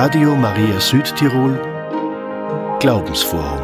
Radio Maria Südtirol Glaubensforum.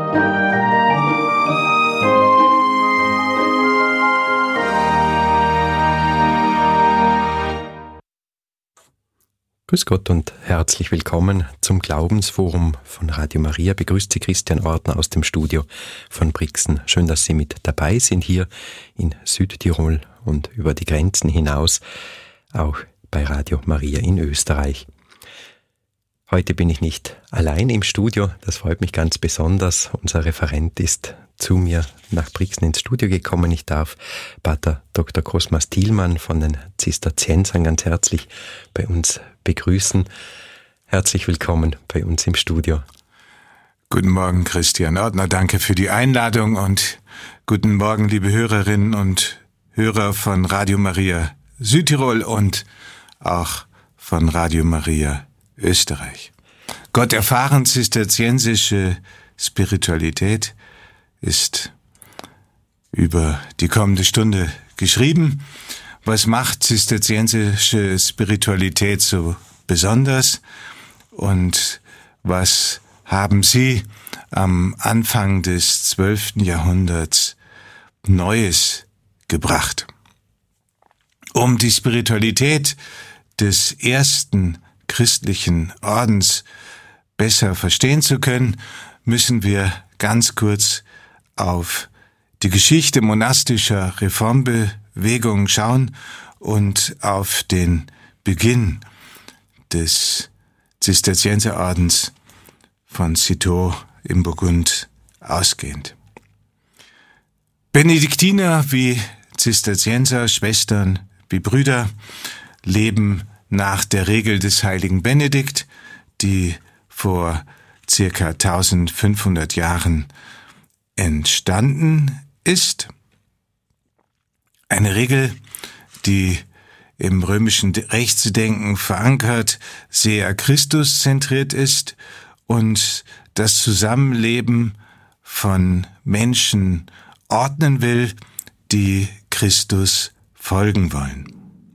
Grüß Gott und herzlich willkommen zum Glaubensforum von Radio Maria. Begrüßt Sie Christian Ortner aus dem Studio von Brixen. Schön, dass Sie mit dabei sind hier in Südtirol und über die Grenzen hinaus, auch bei Radio Maria in Österreich. Heute bin ich nicht allein im Studio, das freut mich ganz besonders. Unser Referent ist zu mir nach Brixen ins Studio gekommen. Ich darf Pater Dr. Cosmas Thielmann von den Zisterziensern ganz herzlich bei uns begrüßen. Herzlich willkommen bei uns im Studio. Guten Morgen, Christian Ortner. Danke für die Einladung und guten Morgen, liebe Hörerinnen und Hörer von Radio Maria Südtirol und auch von Radio Maria Österreich. Gott erfahren, zisterziensische Spiritualität ist über die kommende Stunde geschrieben. Was macht zisterziensische Spiritualität so besonders? Und was haben Sie am Anfang des 12. Jahrhunderts Neues gebracht? Um die Spiritualität des ersten christlichen Ordens besser verstehen zu können, müssen wir ganz kurz auf die Geschichte monastischer Reformbewegungen schauen und auf den Beginn des Zisterzienserordens von Citeaux im Burgund ausgehend. Benediktiner wie Zisterzienser, Schwestern wie Brüder leben nach der Regel des heiligen Benedikt, die vor circa 1500 Jahren entstanden ist. Eine Regel, die im römischen Rechtsdenken verankert, sehr Christuszentriert ist und das Zusammenleben von Menschen ordnen will, die Christus folgen wollen.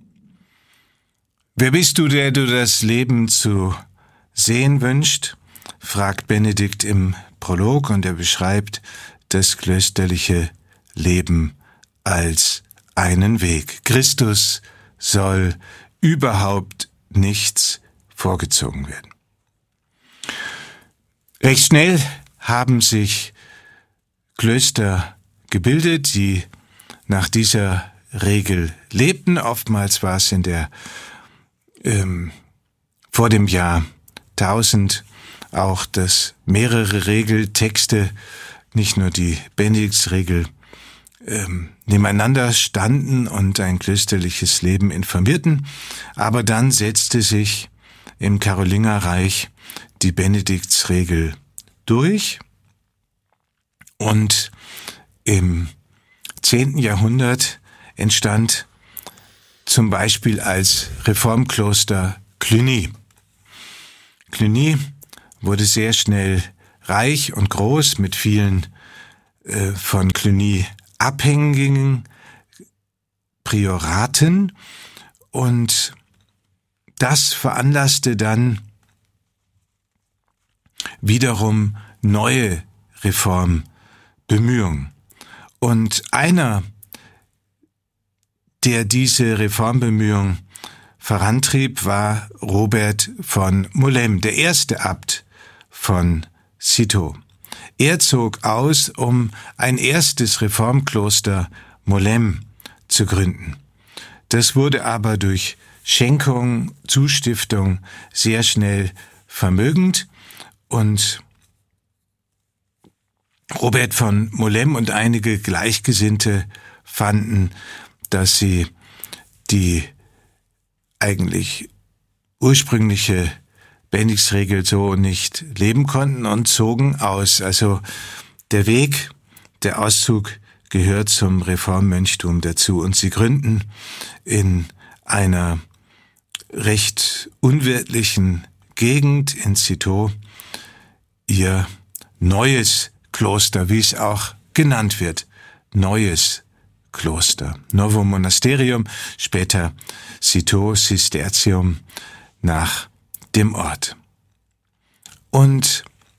Wer bist du, der du das Leben zu sehen wünscht? Fragt Benedikt im Prolog und er beschreibt das klösterliche Leben als einen Weg. Christus soll überhaupt nichts vorgezogen werden. Recht schnell haben sich Klöster gebildet, die nach dieser Regel lebten. Oftmals war es vor dem Jahr 1000 auch, dass mehrere Regeltexte, nicht nur die Benediktsregel, nebeneinander standen und ein klösterliches Leben informierten. Aber dann setzte sich im Karolingerreich die Benediktsregel durch und im 10. Jahrhundert entstand zum Beispiel als Reformkloster Cluny. Cluny wurde sehr schnell reich und groß mit vielen von Cluny abhängigen Prioraten und das veranlasste dann wiederum neue Reformbemühungen. Und einer, der diese Reformbemühungen vorantrieb, war Robert von Mollem, der erste Abt von Citeaux. Er zog aus, um ein erstes Reformkloster Mollem zu gründen. Das wurde aber durch Schenkung, Zustiftung sehr schnell vermögend und Robert von Mollem und einige Gleichgesinnte fanden, dass sie die eigentlich ursprüngliche Benediktsregel so nicht leben konnten und zogen aus. Also der Weg, der Auszug gehört zum Reformmönchtum dazu und sie gründen in einer recht unwirtlichen Gegend in Citeaux ihr neues Kloster, wie es auch genannt wird, neues Kloster. Novum Monasterium, später Citeaux Cistercium nach dem Ort. Und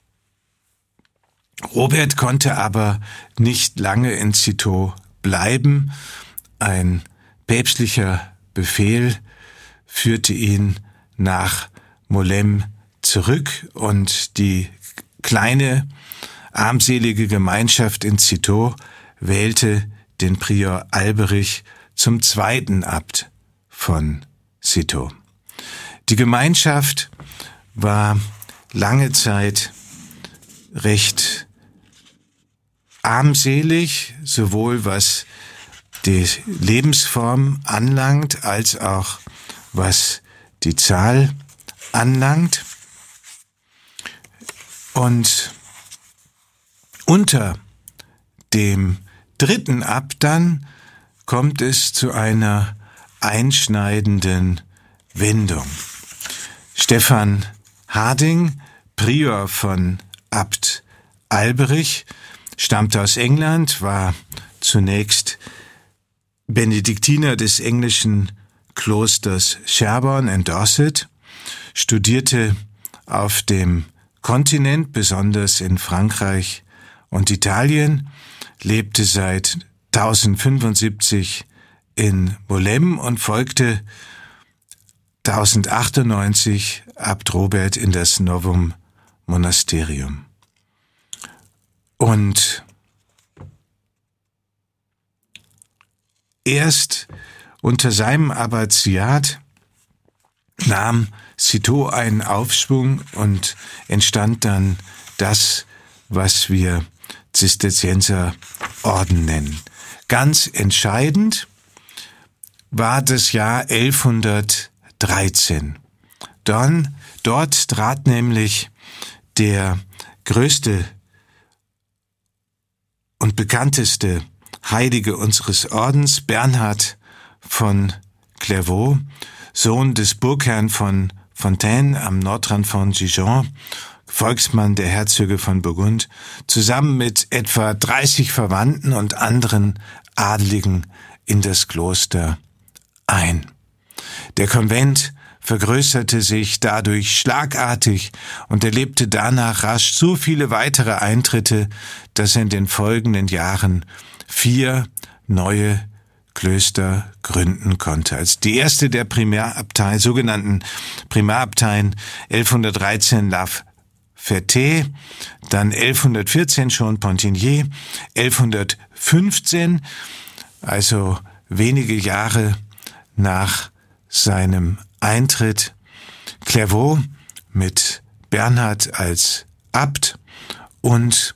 Robert konnte aber nicht lange in Citeaux bleiben. Ein päpstlicher Befehl führte ihn nach Mollem zurück und die kleine, armselige Gemeinschaft in Citeaux wählte den Prior Alberich zum zweiten Abt von Citeaux. Die Gemeinschaft war lange Zeit recht armselig, sowohl was die Lebensform anlangt, als auch was die Zahl anlangt. Und unter dem dritten Abt dann kommt es zu einer einschneidenden Wendung. Stephan Harding, Prior von Abt Alberich, stammte aus England, war zunächst Benediktiner des englischen Klosters Sherborne in Dorset, studierte auf dem Kontinent, besonders in Frankreich und Italien, lebte seit 1075 in Mollem und folgte 1098 Abt Robert in das Novum Monasterium. Und erst unter seinem Abbatiat nahm Citeaux einen Aufschwung und entstand dann das, was wir Zisterzienserorden nennen. Ganz entscheidend war das Jahr 1113. Dort trat nämlich der größte und bekannteste Heilige unseres Ordens, Bernhard von Clairvaux, Sohn des Burgherrn von Fontaine am Nordrand von Dijon, Volksmann der Herzöge von Burgund, zusammen mit etwa 30 Verwandten und anderen Adeligen in das Kloster ein. Der Konvent vergrößerte sich dadurch schlagartig und erlebte danach rasch so viele weitere Eintritte, dass er in den folgenden Jahren 4 neue Klöster gründen konnte. Als die erste der Primärabteien, sogenannten Primärabteien, 1113 La Ferté, dann 1114 schon Pontigny, 1115, also wenige Jahre nach seinem Eintritt, Clairvaux mit Bernhard als Abt und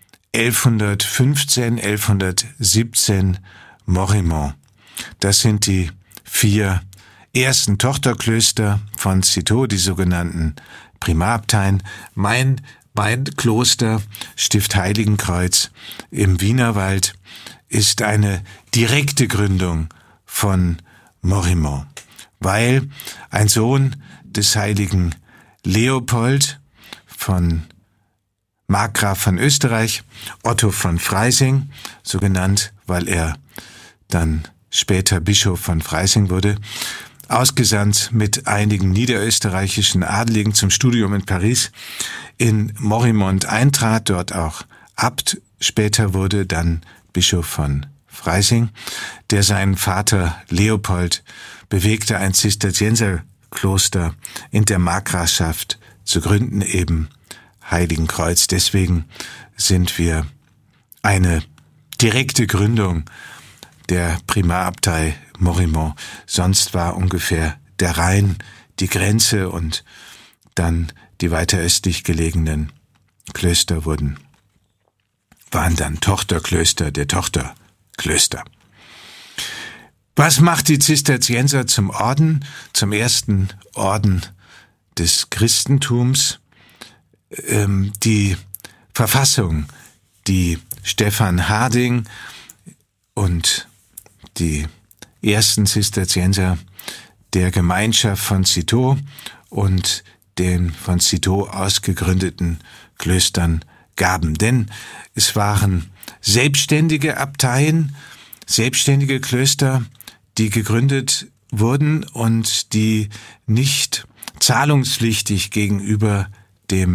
1115, 1117 Morimont. Das sind die 4 ersten Tochterklöster von Citeaux, die sogenannten Primärabteien. Mein Kloster, Stift Heiligenkreuz im Wienerwald, ist eine direkte Gründung von Morimont, weil ein Sohn des heiligen Leopold von Markgraf von Österreich, Otto von Freising, so genannt, weil er dann später Bischof von Freising wurde, ausgesandt mit einigen niederösterreichischen Adeligen zum Studium in Paris, in Morimont eintrat, dort auch Abt später wurde, dann Bischof von Freising, der seinen Vater Leopold bewegte, ein Zisterzienserkloster in der Markgrafschaft zu gründen, eben Heiligenkreuz. Deswegen sind wir eine direkte Gründung der Primärabtei Morimont. Sonst war ungefähr der Rhein die Grenze und dann die weiter östlich gelegenen Klöster waren dann Tochterklöster der Tochterklöster. Was macht die Zisterzienser zum Orden, zum ersten Orden des Christentums? Die Verfassung, die Stephan Harding und die ersten Zisterzienser der Gemeinschaft von Citeaux und den von Citeaux ausgegründeten Klöstern gaben. Denn es waren selbstständige Abteien, selbstständige Klöster, die gegründet wurden und die nicht zahlungspflichtig gegenüber dem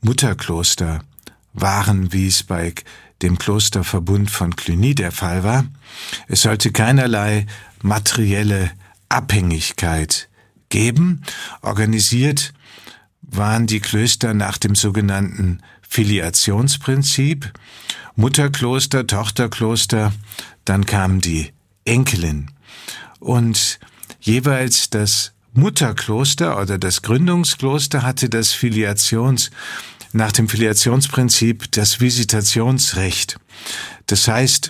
Mutterkloster waren, wie es bei dem Klosterverbund von Cluny der Fall war. Es sollte keinerlei materielle Abhängigkeit geben. Organisiert waren die Klöster nach dem sogenannten Filiationsprinzip. Mutterkloster, Tochterkloster, dann kam die Enkelin. Und jeweils das Mutterkloster oder das Gründungskloster hatte nach dem Filiationsprinzip das Visitationsrecht. Das heißt,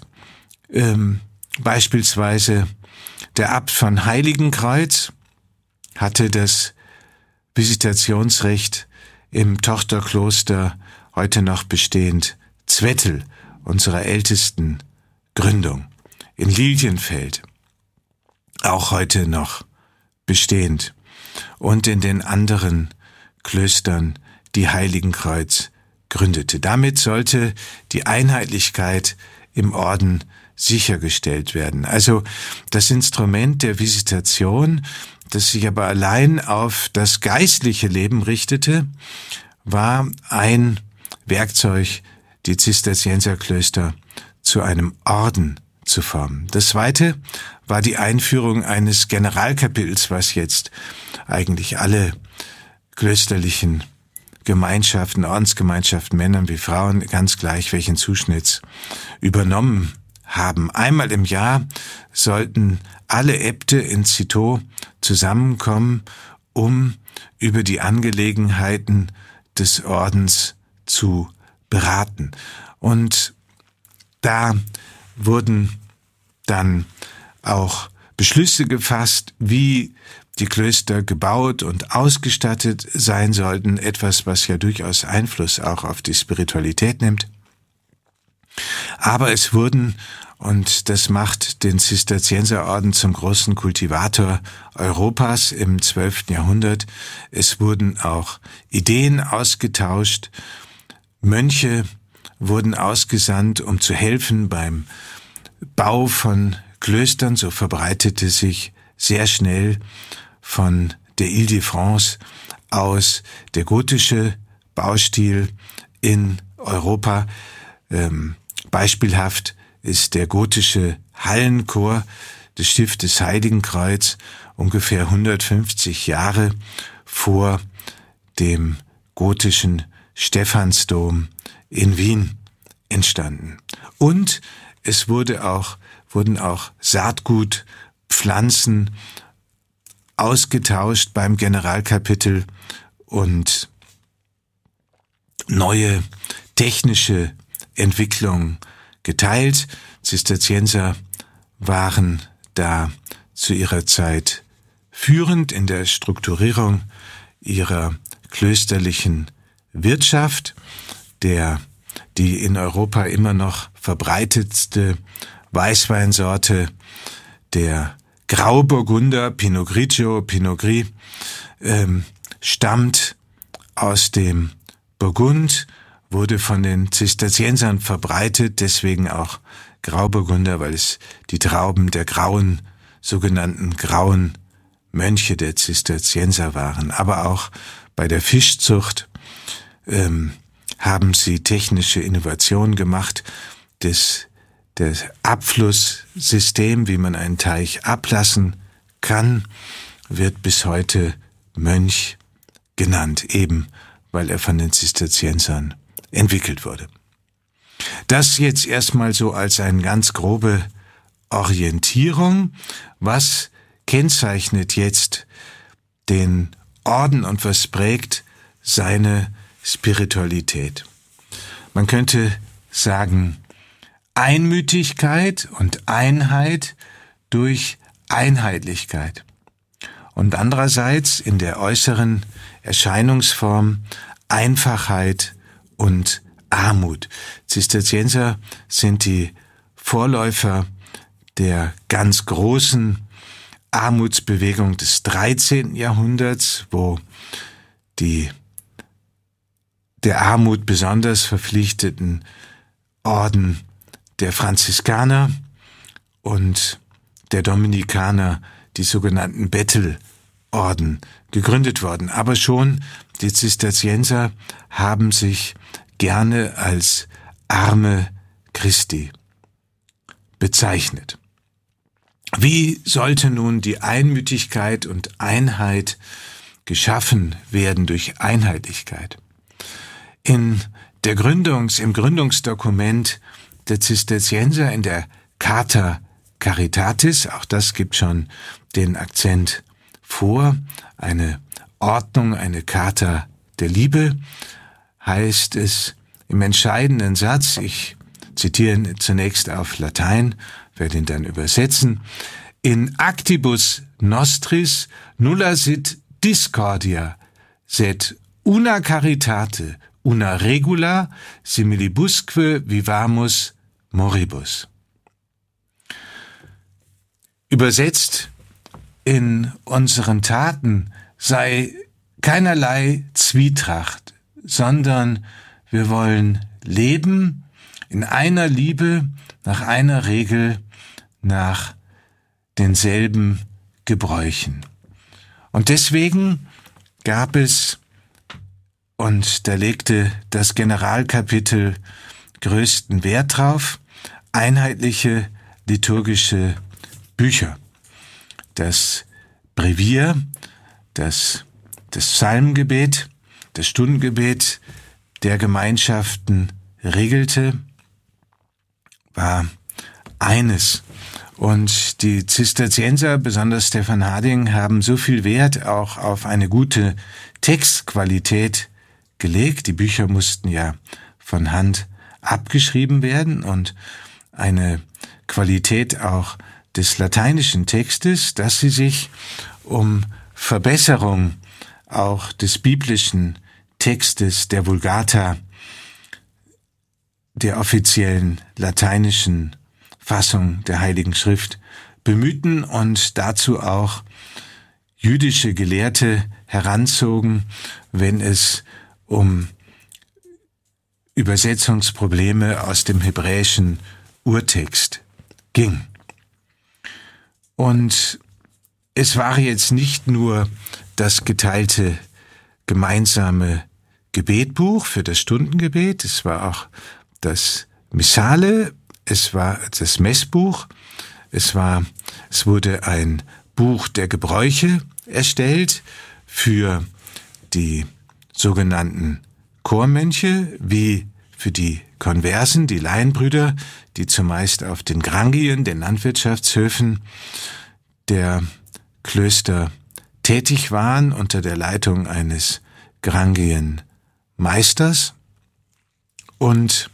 beispielsweise der Abt von Heiligenkreuz hatte das Visitationsrecht im Tochterkloster, heute noch bestehend, Zwettl, unserer ältesten Gründung, in Lilienfeld, auch heute noch bestehend, und in den anderen Klöstern, die Heiligenkreuz gründete. Damit sollte die Einheitlichkeit im Orden sichergestellt werden. Also das Instrument der Visitation, das sich aber allein auf das geistliche Leben richtete, war ein Werkzeug, die Zisterzienserklöster zu einem Orden zu formen. Das zweite war die Einführung eines Generalkapitels, was jetzt eigentlich alle klösterlichen Gemeinschaften, Ordensgemeinschaften, Männern wie Frauen, ganz gleich welchen Zuschnitts, übernommen haben. Einmal im Jahr sollten alle Äbte in Citeaux zusammenkommen, um über die Angelegenheiten des Ordens zu beraten. Und da wurden dann auch Beschlüsse gefasst, wie die Klöster gebaut und ausgestattet sein sollten, etwas, was ja durchaus Einfluss auch auf die Spiritualität nimmt. Aber es wurden, und das macht den Zisterzienserorden zum großen Kultivator Europas im 12. Jahrhundert, es wurden auch Ideen ausgetauscht, Mönche wurden ausgesandt, um zu helfen beim Bau von Klöstern. So verbreitete sich sehr schnell von der Ile-de-France aus der gotische Baustil in Europa. Beispielhaft ist der gotische Hallenchor des Stiftes Heiligenkreuz ungefähr 150 Jahre vor dem gotischen Stephansdom in Wien entstanden. Und es wurden auch Saatgutpflanzen ausgetauscht beim Generalkapitel und neue technische Entwicklungen geteilt. Zisterzienser waren da zu ihrer Zeit führend in der Strukturierung ihrer klösterlichen Wirtschaft. Die in Europa immer noch verbreitetste Weißweinsorte, der Grauburgunder, Pinot Grigio, Pinot Gris, stammt aus dem Burgund, wurde von den Zisterziensern verbreitet, deswegen auch Grauburgunder, weil es die Trauben der sogenannten grauen Mönche der Zisterzienser waren. Aber auch bei der Fischzucht haben sie technische Innovationen gemacht. Das Abflusssystem, wie man einen Teich ablassen kann, wird bis heute Mönch genannt, eben weil er von den Zisterziensern entwickelt wurde. Das jetzt erstmal so als eine ganz grobe Orientierung. Was kennzeichnet jetzt den Orden und was prägt seine Spiritualität? Man könnte sagen, Einmütigkeit und Einheit durch Einheitlichkeit. Und andererseits in der äußeren Erscheinungsform Einfachheit und Armut. Zisterzienser sind die Vorläufer der ganz großen Armutsbewegung des 13. Jahrhunderts, wo der Armut besonders verpflichteten Orden der Franziskaner und der Dominikaner die sogenannten Bettelorden Orden gegründet worden. Aber schon die Zisterzienser haben sich gerne als Arme Christi bezeichnet. Wie sollte nun die Einmütigkeit und Einheit geschaffen werden durch Einheitlichkeit? Im Gründungsdokument der Zisterzienser, in der Charta Caritatis, auch das gibt schon den Akzent vor, eine Ordnung, eine Charta der Liebe, heißt es im entscheidenden Satz, ich zitiere ihn zunächst auf Latein, werde ihn dann übersetzen, in actibus nostris nulla sit discordia, sed una caritate, una regula similibusque vivamus moribus. Übersetzt, in unseren Taten sei keinerlei Zwietracht, sondern wir wollen leben in einer Liebe, nach einer Regel, nach denselben Gebräuchen. Und deswegen gab es, und da legte das Generalkapitel größten Wert drauf, einheitliche liturgische Bücher. Das Brevier, das Psalmgebet, das Stundengebet der Gemeinschaften regelte, war eines. Und die Zisterzienser, besonders Stefan Harding, haben so viel Wert auch auf eine gute Textqualität gelegt. Die Bücher mussten ja von Hand abgeschrieben werden und eine Qualität auch des lateinischen Textes, dass sie sich um Verbesserung auch des biblischen Textes der Vulgata, der offiziellen lateinischen Fassung der Heiligen Schrift bemühten und dazu auch jüdische Gelehrte heranzogen, wenn es um Übersetzungsprobleme aus dem hebräischen Urtext ging. Und es war jetzt nicht nur das geteilte gemeinsame Gebetbuch für das Stundengebet, es war auch das Missale, es war das Messbuch, es wurde ein Buch der Gebräuche erstellt für die sogenannten Chormönche, wie für die Konversen, die Laienbrüder, die zumeist auf den Grangien, den Landwirtschaftshöfen der Klöster tätig waren unter der Leitung eines Grangienmeisters. Und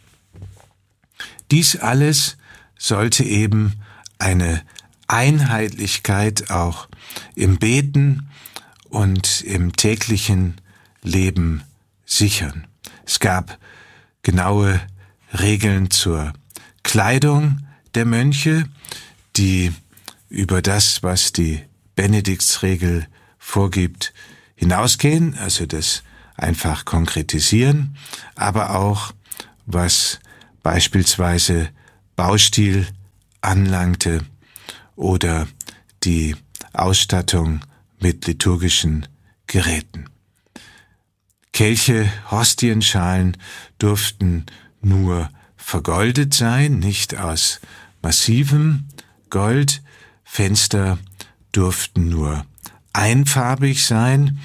dies alles sollte eben eine Einheitlichkeit auch im Beten und im täglichen Leben sichern. Es gab genaue Regeln zur Kleidung der Mönche, die über das, was die Benediktsregel vorgibt, hinausgehen, also das einfach konkretisieren, aber auch was beispielsweise Baustil anlangte oder die Ausstattung mit liturgischen Geräten. Kelche, Hostienschalen durften nur vergoldet sein, nicht aus massivem Gold. Fenster durften nur einfarbig sein.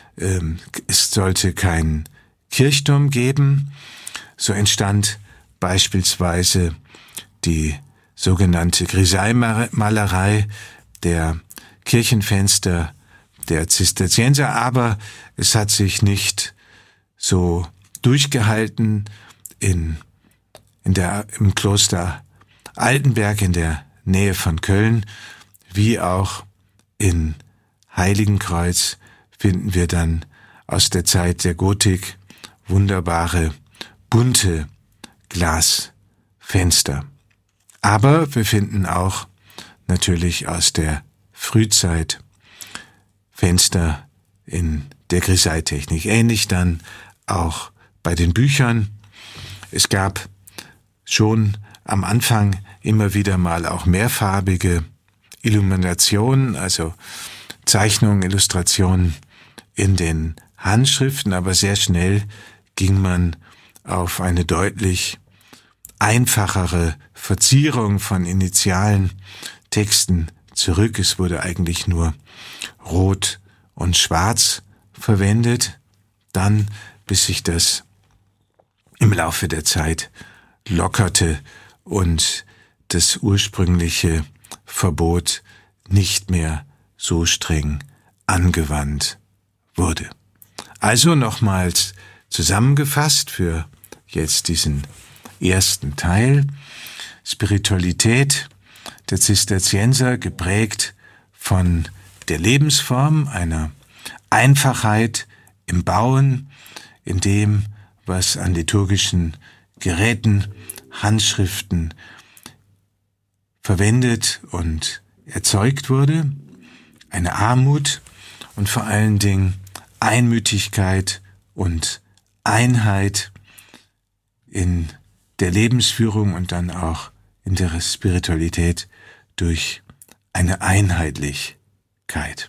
Es sollte kein Kirchturm geben. So entstand beispielsweise die sogenannte Grisaille-Malerei der Kirchenfenster der Zisterzienser, aber es hat sich nicht so durchgehalten im Kloster Altenberg in der Nähe von Köln, wie auch in Heiligenkreuz finden wir dann aus der Zeit der Gotik wunderbare, bunte Glasfenster. Aber wir finden auch natürlich aus der Frühzeit Fenster in der Grisaille-Technik. Ähnlich dann auch bei den Büchern. Es gab schon am Anfang immer wieder mal auch mehrfarbige Illuminationen, also Zeichnungen, Illustrationen in den Handschriften, aber sehr schnell ging man auf eine deutlich einfachere Verzierung von initialen Texten zurück. Es wurde eigentlich nur Rot und Schwarz verwendet, dann bis sich das im Laufe der Zeit lockerte und das ursprüngliche Verbot nicht mehr so streng angewandt wurde. Also nochmals zusammengefasst für jetzt diesen ersten Teil: Spiritualität der Zisterzienser geprägt von der Lebensform, einer Einfachheit im Bauen, in dem, was an liturgischen Geräten, Handschriften verwendet und erzeugt wurde, eine Armut und vor allen Dingen Einmütigkeit und Einheit in der Lebensführung und dann auch in der Spiritualität durch eine Einheitlichkeit.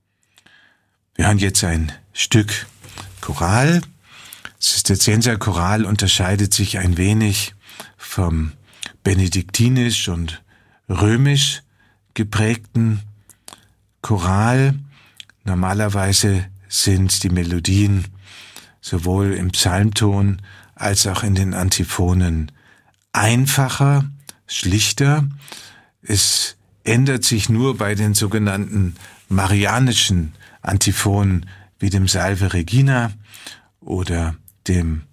Wir hören jetzt ein Stück Choral. Zisterzienser Choral unterscheidet sich ein wenig vom benediktinisch und römisch geprägten Choral. Normalerweise sind die Melodien sowohl im Psalmton als auch in den Antiphonen einfacher, schlichter. Es ändert sich nur bei den sogenannten marianischen Antiphonen wie dem Salve Regina oder dem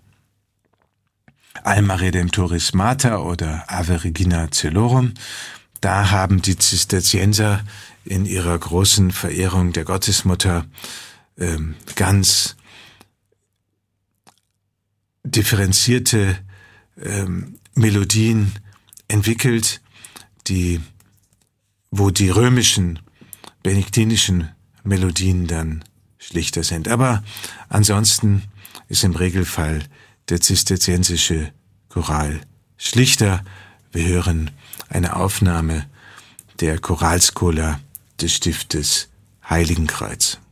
Alma Redemptoris Mater oder Ave Regina Coelorum. Da haben die Zisterzienser in ihrer großen Verehrung der Gottesmutter ganz differenzierte Melodien entwickelt, wo die römischen, benediktinischen Melodien dann schlichter sind. Aber ansonsten ist im Regelfall der zisterziensische Choral schlichter. Wir hören eine Aufnahme der Choralscola des Stiftes Heiligenkreuz.